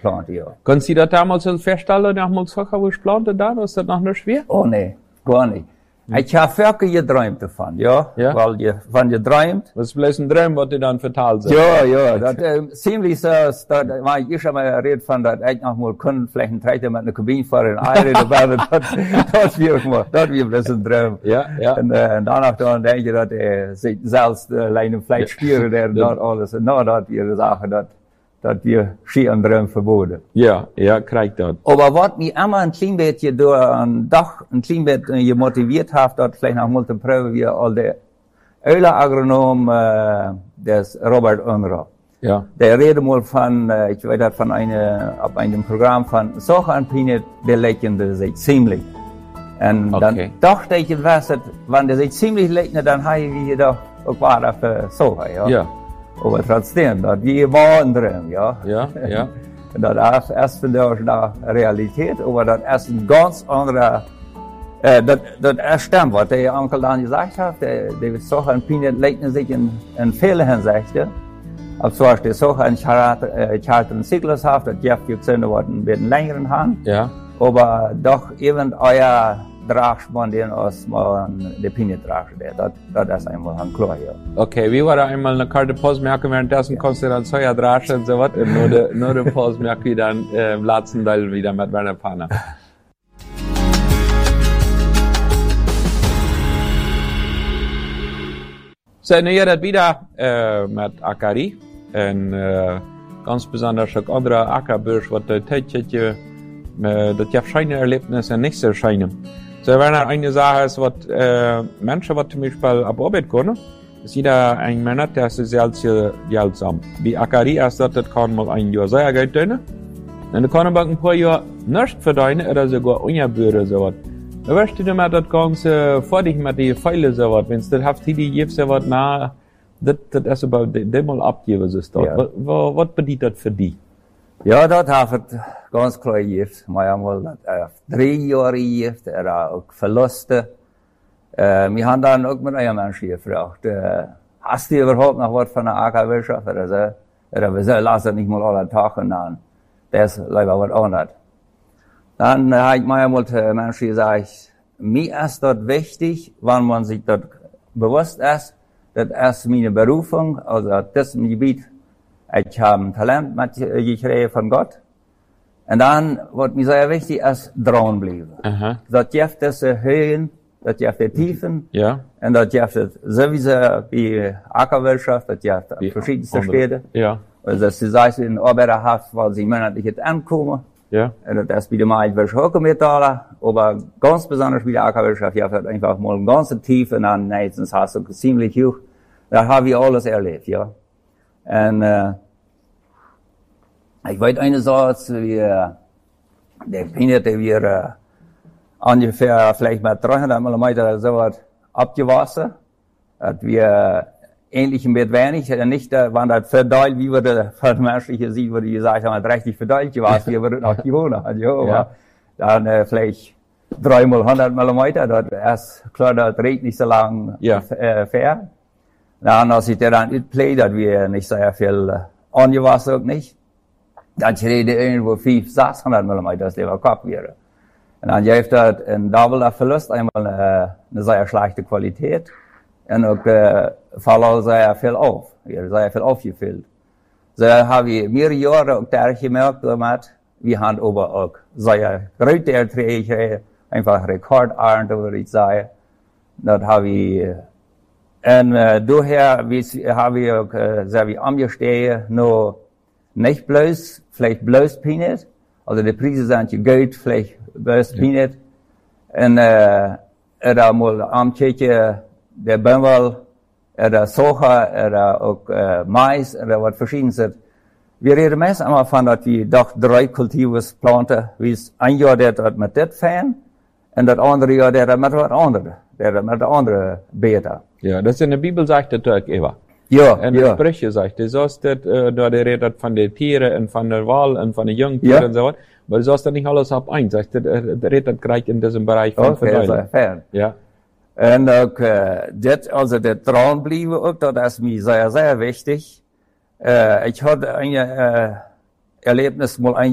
geplant, ja. Können Sie das damals feststellen, damals wo ich plante da? Ist das noch nicht schwer? Oh nee, gar nicht. Ich habe wirklich geträumt davon, ja. Ja? Weil wenn ihr träumt. Das ist bloß ein Traum, was die dann verteilt sind. Ja, das ziemlich so, weil ich schon mal redet von, dass ich noch mal können, vielleicht ein Trechter mit einer Kabine fahren in Eire, das wird bloß ein Traum. Ja, ja. Und danach dann denke ich, dass er sich selbst alleine vielleicht spielen, der dort alles, das wir sagen, dass wir Ski und Traum verboten. Ja, kriegt das. Aber was mich immer ein klein bisschen durch ein klein bisschen motiviert hat, dass vielleicht noch mal zu prüfen, wie all der Öler-Agronom, des Robert Unruh. Ja. Der redet mal von, ich weiß das von auf einem Programm von Sojaanpine, der leckende sich ziemlich. Und dann dachte ich, wenn der sich ziemlich leckende, dann habe ich doch auch was für Soja, ja. Ja. Aber trotzdem, das wir waren drin, ja. Ja. Und das erst von der Realität, aber das ist ein ganz anderer, das stimmt, was der Onkel dann gesagt hat, der Sojaanpine leckende sich in vielen Hinsichten. Als zoals de Soja in charteren Zyklus hat, das Jeff gibt es noch ein bisschen längeren Hand. Ja. Aber doch eben euer Dragsmann, den aus der Pine tragt, das ist einmal ein klar, ja. Okay, wie war da einmal eine Karte Postmerke, währenddessen kannst du dann Soja draschen und so was, und nur der Postmerke wieder im letzten Teil wieder mit Werner Panner. So, nu je dat wieder met Akari. En ganz besonders ook andere akkerbeurs, wat de tijdje, dat je schijne Erlebnisse nicht so scheine. So, wenn eine Sache ist, was Menschen, was zum Beispiel ab Arbeit können, ist jeder ein Mann, der ist sehr geldsam. Wie Akari ist das kann mal ein Jahr sehr Geld tun. Und dann kann man ein paar Jahre nicht verdienen, oder sogar ungebühren, so was. Da weißt du immer das Ganze vor dich mit die Pfeile so was, wenn's das haft die gibst so was na, das ist aber dem mal abgeben so ist das. Ja. Was bedeutet das für die? Ja, das hat ganz klar gegeben. Wir haben mal 3 Jahre gegeben, auch Verluste. Wir haben dann auch mit einem Menschen gefragt, hast du überhaupt noch was von der Ackerwirtschaft oder so? Oder wir lassen das nicht mal alle Tage an. Das ist leider was anderes. Dann habe ich mir mal zu Menschen gesagt, mir ist das wichtig, wenn man sich das bewusst ist, das ist meine Berufung, also das Gebiet, ich habe ein Talent gekriegt von Gott. Und dann, was mir sehr wichtig ist, dranbleiben. Das gibt es Höhen, das gibt es Tiefen, ja. Und das gibt es sowieso wie Ackerwirtschaft, das gibt es verschiedenste Städte. Ja. Also das ist in Arbeiterhaft, weil sie monatlich jetzt ankommen. Ja. Und das ist wieder mal ein bisschen hoch mitteilen, aber ganz besonders wie die Ackerwirtschaft, ja, hat einfach mal eine ganze Tiefe, und dann meistens hast du ziemlich hoch. Da habe ich alles erlebt, ja. Und, ich weiß eine Sache, der Peanut, der wir, ungefähr vielleicht mal 300 Millimeter so was abgewaschen, dass wir ähnlich mit wenig, nicht, waren das verdeilt, wie wir das von menschlichen sieht, wo die gesagt haben, richtig verdeilt, was wir würden auch gewohnt haben, ja. Dann, vielleicht 3 mal 100 Millimeter, das ist klar, das regt nicht so lang, fair. Dann, als ich dann utplay, dass wir nicht sehr viel angewaschen auch nicht, dann rede irgendwo 500, 600 Millimeter, das der Kopf wäre. Und dann gibt das ein doubler Verlust, einmal eine sehr schlechte Qualität. Und auch fallen sehr viel auf, sehr viel aufgefüllt. So habe ich mehrere Jahre auch da gemerkt, wir haben aber auch sehr große Erträge, einfach Rekordarbeit, würde ich sagen. Das habe ich, und daher habe ich auch sehr wie angestellt, nur nicht bloß, vielleicht bloß Peanut, also die Preise sind ja gut, vielleicht bloß Peanut. Und da mal angucken, der Bömmel, oder Soja, oder auch Mais, oder was Verschiedenes. Wir reden meist einmal von, dass wir doch 3 Kultivus planten, wie es ein Jahr der mit das fern, und das andere Jahr der mit was anderes, der mit andere Beete. Ja, das in der Bibel sagt das auch immer. Ja, in der Sprüche sagt das, so ist das, da der redet von den Tieren und von der Wahl und von den Jungtieren und so was, weil du sagst nicht alles ab eins, sagt der redet gleich in diesem Bereich von Verteilung. Ja. Und auch, also der dranbleiben auch, das ist mir sehr, sehr wichtig. Ich hatte ein Erlebnis mal